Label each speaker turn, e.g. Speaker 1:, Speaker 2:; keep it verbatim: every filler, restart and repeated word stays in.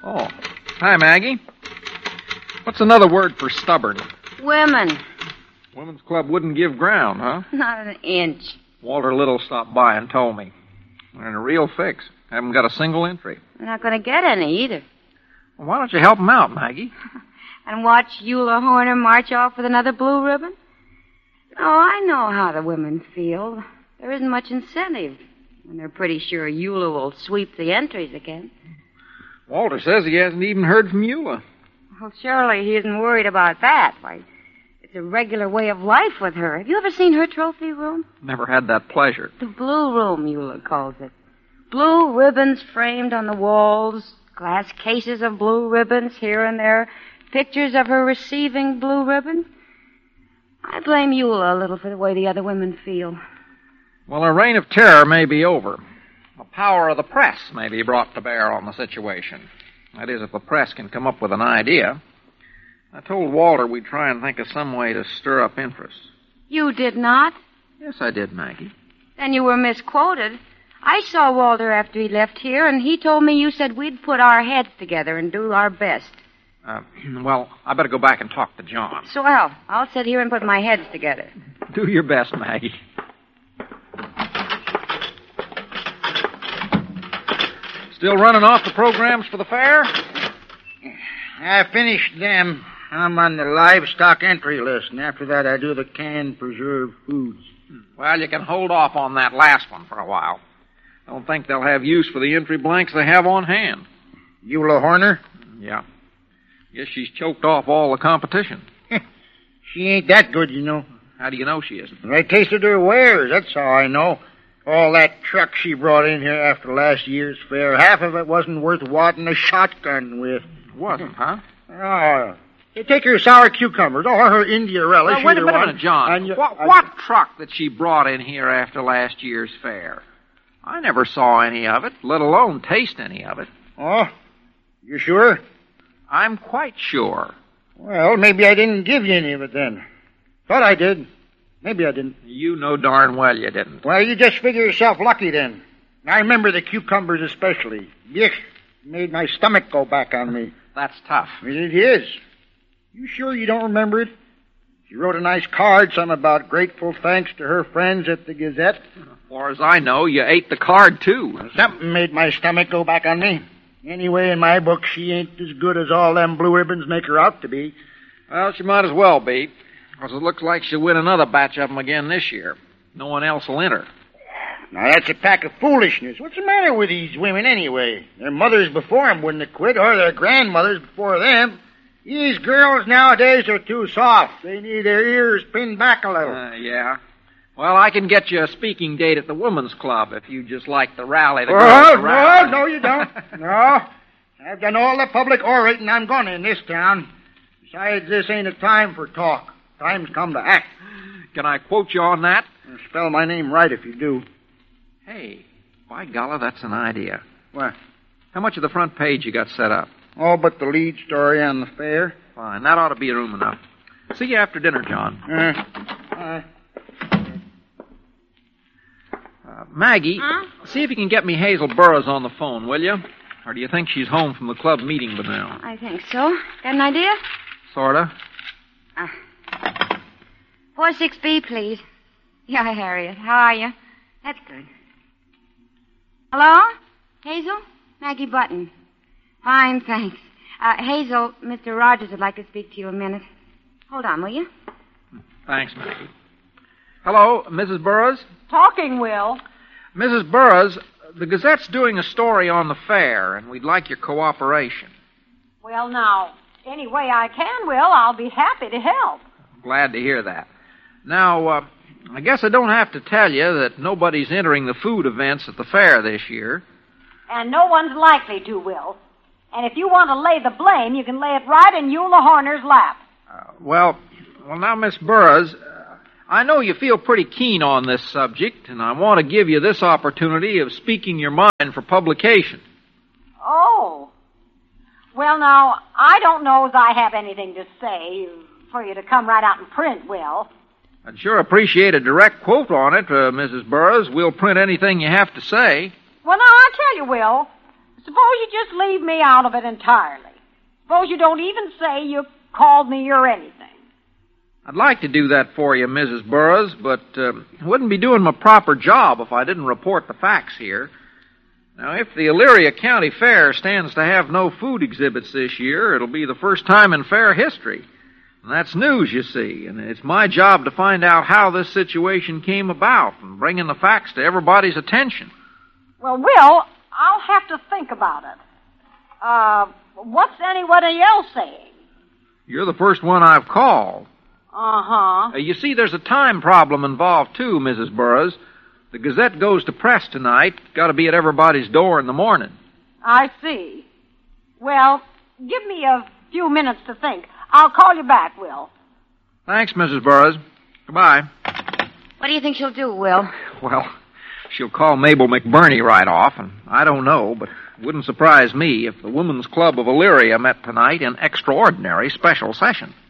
Speaker 1: Oh. Hi, Maggie. What's another word for stubborn?
Speaker 2: Women.
Speaker 1: Women's Club wouldn't give ground, huh?
Speaker 2: Not an inch.
Speaker 1: Walter Little stopped by and told me. They're in a real fix. Haven't got a single entry.
Speaker 2: They're not going to get any either.
Speaker 1: Well, why don't you help them out, Maggie?
Speaker 2: And watch Eula Horner march off with another blue ribbon? Oh, I know how the women feel. There isn't much incentive when they're pretty sure Eula will sweep the entries again.
Speaker 1: Walter says he hasn't even heard from Eula.
Speaker 2: Well, surely he isn't worried about that. Why, it's a regular way of life with her. Have you ever seen her trophy room?
Speaker 1: Never had that pleasure.
Speaker 2: The blue room, Eula calls it. Blue ribbons framed on the walls, glass cases of blue ribbons here and there, pictures of her receiving blue ribbons. I blame Eula a little for the way the other women feel.
Speaker 1: Well, her reign of terror may be over. The power of the press may be brought to bear on the situation. That is, if the press can come up with an idea. I told Walter we'd try and think of some way to stir up interest.
Speaker 2: You did not?
Speaker 1: Yes, I did, Maggie.
Speaker 2: Then you were misquoted. I saw Walter after he left here, and he told me you said we'd put our heads together and do our best.
Speaker 1: Uh, well, I better go back and talk to John.
Speaker 2: Swell. I'll sit here and put my heads together.
Speaker 1: Do your best, Maggie. Still running off the programs for the fair?
Speaker 3: I finished them. I'm on the livestock entry list, and after that I do the canned preserved foods.
Speaker 1: Well, you can hold off on that last one for a while. Don't think they'll have use for the entry blanks they have on hand.
Speaker 3: Eula Horner?
Speaker 1: Yeah. Guess she's choked off all the competition.
Speaker 3: She ain't that good, you know.
Speaker 1: How do you know she isn't?
Speaker 3: I tasted her wares, that's how I know. All that truck she brought in here after last year's fair, half of it wasn't worth wadding a shotgun with.
Speaker 1: Wasn't, huh?
Speaker 3: Oh, you take her sour cucumbers, or her India relish.
Speaker 1: Well, wait a minute,
Speaker 3: one,
Speaker 1: John.
Speaker 3: You,
Speaker 1: what,
Speaker 3: I,
Speaker 1: what truck that she brought in here after last year's fair? I never saw any of it, let alone taste any of it.
Speaker 3: Oh, you sure?
Speaker 1: I'm quite sure.
Speaker 3: Well, maybe I didn't give you any of it then. Thought I did. Maybe I didn't.
Speaker 1: You know darn well you didn't.
Speaker 3: Well, you just figure yourself lucky then. I remember the cucumbers especially. Yuck, made my stomach go back on me.
Speaker 1: That's tough.
Speaker 3: It is. You sure you don't remember it? She wrote a nice card, some about grateful thanks to her friends at the Gazette.
Speaker 1: As far as I know, you ate the card, too.
Speaker 3: Something made my stomach go back on me. Anyway, in my book, she ain't as good as all them blue ribbons make her out to be.
Speaker 1: Well, she might as well be, because it looks like she'll win another batch of them again this year. No one else will enter.
Speaker 3: Now, that's a pack of foolishness. What's the matter with these women, anyway? Their mothers before them wouldn't have quit, or their grandmothers before them. These girls nowadays are too soft. They need their ears pinned back a little.
Speaker 1: Uh, yeah. Well, I can get you a speaking date at the Women's Club if you just like to rally the
Speaker 3: oh,
Speaker 1: girls
Speaker 3: no,
Speaker 1: around.
Speaker 3: no, you don't. No. I've done all the public orating I'm going to in this town. Besides, this ain't a time for talk. Time's come to act.
Speaker 1: Can I quote you on that?
Speaker 3: Spell my name right if you do.
Speaker 1: Hey, by golly, that's an idea.
Speaker 3: What?
Speaker 1: How much of the front page you got set up?
Speaker 3: All but the lead story on the fair.
Speaker 1: Fine, that ought to be room enough. See you after dinner, John.
Speaker 3: Uh, uh.
Speaker 1: Uh, Maggie,
Speaker 2: huh?
Speaker 1: see if you can get me Hazel Burroughs on the phone, will you? Or do you think she's home from the club meeting by now?
Speaker 2: I think so. Got an idea?
Speaker 1: Sorta.
Speaker 2: Uh, four six B, please. Yeah, Harriet. How are you? That's good. Hello? Hazel? Maggie Button. Fine, thanks. Uh, Hazel, Mister Rogers would like to speak to you a minute. Hold on, will you?
Speaker 1: Thanks, Maggie. Hello, Missus Burroughs?
Speaker 4: Talking, Will.
Speaker 1: Missus Burroughs, the Gazette's doing a story on the fair, and we'd like your cooperation.
Speaker 4: Well, now, any way I can, Will, I'll be happy to help.
Speaker 1: Glad to hear that. Now, uh, I guess I don't have to tell you that nobody's entering the food events at the fair this year.
Speaker 4: And no one's likely to, Will. And if you want to lay the blame, you can lay it right in Eula Horner's lap.
Speaker 1: Uh, well, well, now, Miss Burroughs, uh, I know you feel pretty keen on this subject, and I want to give you this opportunity of speaking your mind for publication.
Speaker 4: Oh. Well, now, I don't know as I have anything to say for you to come right out and print, Will.
Speaker 1: I'd sure appreciate a direct quote on it, uh, Missus Burroughs. We'll print anything you have to say.
Speaker 4: Well, now, I tell you, Will, suppose you just leave me out of it entirely. Suppose you don't even say you called me or anything.
Speaker 1: I'd like to do that for you, Missus Burroughs, but uh, I wouldn't be doing my proper job if I didn't report the facts here. Now, if the Elyria County Fair stands to have no food exhibits this year, it'll be the first time in fair history. And that's news, you see, and it's my job to find out how this situation came about and bring in the facts to everybody's attention.
Speaker 4: Well, Will, I'll have to think about it. Uh, what's anybody else saying?
Speaker 1: You're the first one I've called.
Speaker 4: Uh-huh.
Speaker 1: Uh, you see, there's a time problem involved, too, Missus Burroughs. The Gazette goes to press tonight. Got to be at everybody's door in the morning.
Speaker 4: I see. Well, give me a few minutes to think. I'll call you back, Will.
Speaker 1: Thanks, Missus Burroughs. Goodbye.
Speaker 2: What do you think she'll do, Will?
Speaker 1: Well, she'll call Mabel McBurney right off, and I don't know, but it wouldn't surprise me if the Women's Club of Elyria met tonight in extraordinary special session.